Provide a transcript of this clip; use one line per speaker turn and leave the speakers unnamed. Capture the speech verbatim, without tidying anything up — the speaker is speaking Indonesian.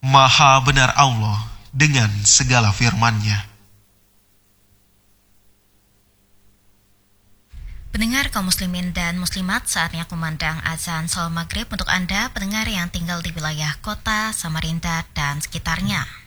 Maha benar Allah dengan segala firman-Nya.
Pendengar kaum muslimin dan muslimat, saatnya kumandang azan salat maghrib untuk Anda pendengar yang tinggal di wilayah kota Samarinda dan sekitarnya.